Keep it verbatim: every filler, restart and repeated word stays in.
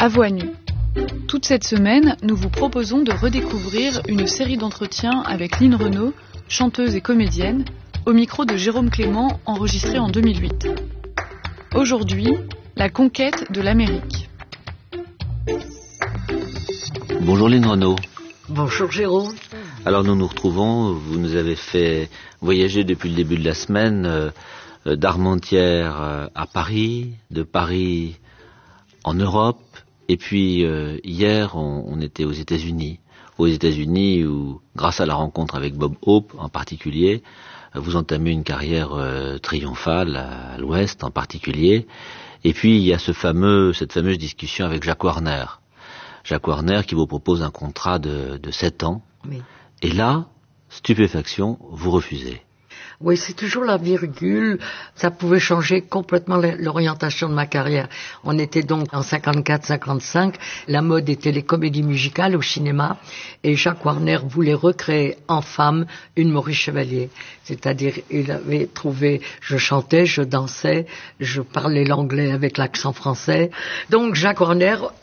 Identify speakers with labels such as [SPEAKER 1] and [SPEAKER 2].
[SPEAKER 1] À voix nue. Toute cette semaine, nous vous proposons de redécouvrir une série d'entretiens avec Line Renaud, chanteuse et comédienne, au micro de Jérôme Clément, enregistré en deux mille huit. Aujourd'hui, la conquête de l'Amérique.
[SPEAKER 2] Bonjour Line Renaud.
[SPEAKER 3] Bonjour Jérôme.
[SPEAKER 2] Alors nous nous retrouvons, vous nous avez fait voyager depuis le début de la semaine euh, d'Armentières euh, à Paris, de Paris en Europe, et puis euh, hier on, on était aux États-Unis. Aux États-Unis où, grâce à la rencontre avec Bob Hope en particulier, vous entamez une carrière euh, triomphale à l'Ouest en particulier. Et puis il y a ce fameux, cette fameuse discussion avec Jacques Warner. Jacques Warner qui vous propose un contrat de, de sept ans.
[SPEAKER 3] Oui.
[SPEAKER 2] Et là, stupéfaction, vous refusez.
[SPEAKER 3] Oui, c'est toujours la virgule. Ça pouvait changer complètement l'orientation de ma carrière. On était donc en cinquante-quatre cinquante-cinq. La mode était les comédies musicales au cinéma. Et Jacques Warner voulait recréer en femme une Maurice Chevalier. C'est-à-dire, il avait trouvé, je chantais, je dansais, je parlais l'anglais avec l'accent français. Donc Jacques Warner